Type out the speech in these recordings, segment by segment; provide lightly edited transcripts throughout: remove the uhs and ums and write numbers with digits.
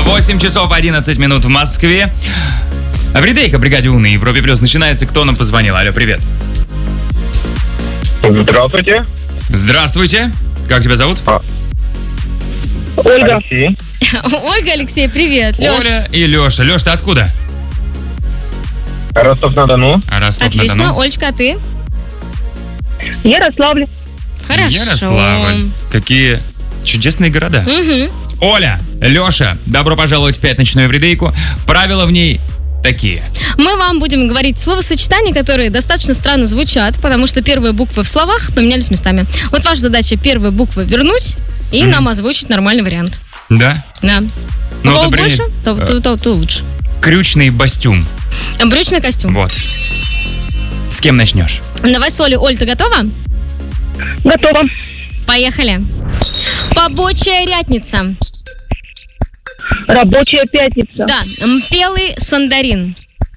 8 часов 11 минут в Москве. Эвридейка, бригаде У на Европе Плюс начинается. Кто нам позвонил? Алло, привет. Здравствуйте. Здравствуйте. Как тебя зовут? Ольга. Алексей. Ольга, Алексей, привет. Лёш. Оля и Леша. Леш, ты откуда? Ростов-на-Дону. Отлично. Олечка, а ты? Ярославль. Хорошо. Ярославль. Какие чудесные города. Угу. Оля, Леша, добро пожаловать в пятничную эвридейку. Правила в ней такие. Мы вам будем говорить словосочетания, которые достаточно странно звучат, потому что первые буквы в словах поменялись местами. Вот ваша задача первые буквы вернуть и нам озвучить нормальный вариант. Да? Да. У Ну, кого например, больше, то лучше. Крючный бастюм. Брючный костюм. Вот. С кем начнешь? Давай с Олей. Оль, ты готова? Готово. Поехали. Побочая рятница. Рабочая пятница. Да. Мпелый сандарин.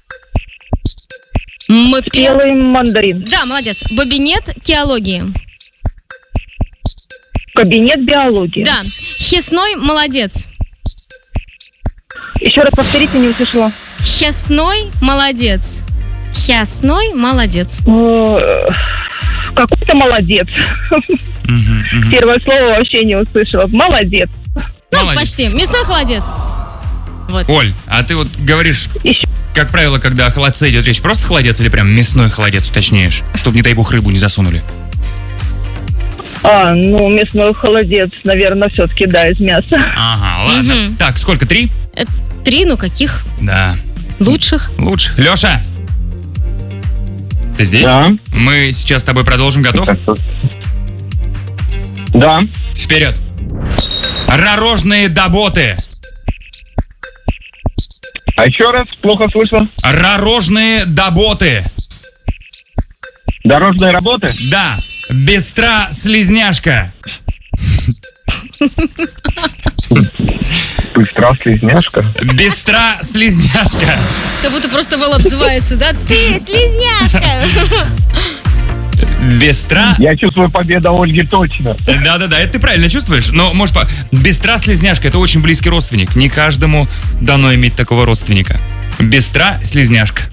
Спелый мандарин. Да, молодец. Бабинет кеологии. Кабинет биологии. Да. Хесной молодец. Еще раз повторите, не услышала. Хесной молодец. Хесной молодец. Какой-то молодец. Первое слово вообще не услышала. Молодец. Ну, Молодец. почти. Мясной холодец. Вот. Оль, а ты вот говоришь, Еще. как правило, когда о холодце идет речь, просто холодец или прям мясной холодец уточняешь? Чтобы, не дай бог, рыбу не засунули. Мясной холодец, наверное, все-таки, да, из мяса. Ага, ладно. Мгм. Так, сколько? 3? 3, ну каких? Да. Лучших. Лучше. Леша, ты здесь? Да. Мы сейчас с тобой продолжим. Готов? Да. Вперед. Ророжные доботы. А еще раз, плохо слышно. Ророжные доботы. Дорожные работы? Да. Бестра слизняшка. Быстро слизняшка. Бестра слизняшка. Как будто просто Вэл обзывается, да? Ты, слизняшка! Бестра. Я чувствую победу Ольги точно. Да-да-да, это ты правильно чувствуешь. Но, может, Бестра слизняшка — это очень близкий родственник. Не каждому дано иметь такого родственника. Бестра слизняшка.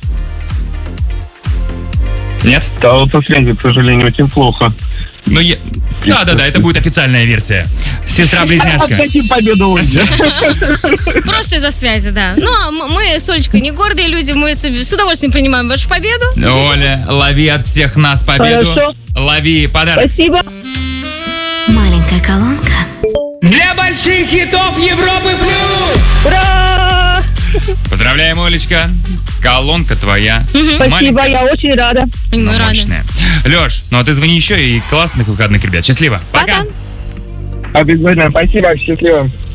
Нет? Да, вот со связью, к сожалению, очень плохо. Ну, да-да-да, это будет официальная версия. Сестра-близняшка. Отдадим победу Ольге. Просто из-за связи, да. Но мы с Олечкой не гордые люди, мы с удовольствием принимаем вашу победу. Оля, лови от всех нас победу. Хорошо. Лови подарок. Спасибо. Маленькая колонка. Для больших хитов Европы Плюс! Ура! Поздравляем, Олечка. Колонка твоя. Спасибо, я очень рада. И мы рады. Мощная. Леш, ну а ты звони еще и классных выходных, ребят. Счастливо. Пока. Обязательно. Спасибо. Счастливо.